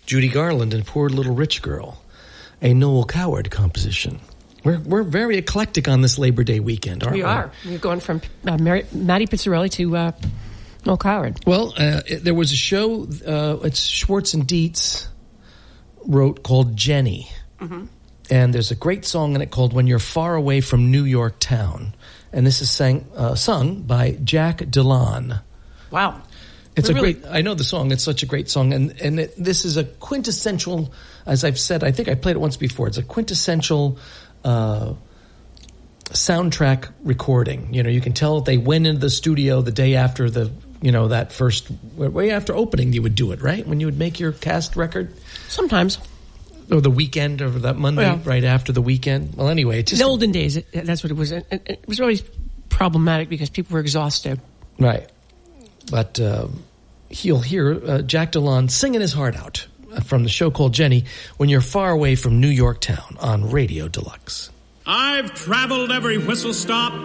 Judy Garland and Poor Little Rich Girl, a Noel Coward composition. We're very eclectic on this Labor Day weekend, aren't we? We are. We're going from Matty Pizzarelli to Noel Coward. Well, there was a show, it's Schwartz and Dietz wrote, called Jenny. Mm-hmm. And there's a great song in it called When You're Far Away from New York Town. And this is sung by Jack Delon. Wow. It's I know the song. It's such a great song. And this is a quintessential, as I've said, I think I played it once before. It's a quintessential soundtrack recording. You know, you can tell they went into the studio the day after that first, way after opening you would do it, right? When you would make your cast record? Sometimes. Or the weekend, or that Monday right after the weekend. Well, anyway, in the olden days, that's what it was. It was always problematic because people were exhausted. Right. But you'll hear Jack Delon singing his heart out from the show called Jenny, When You're Far Away from New York Town on Radio Deluxe. I've traveled every whistle stop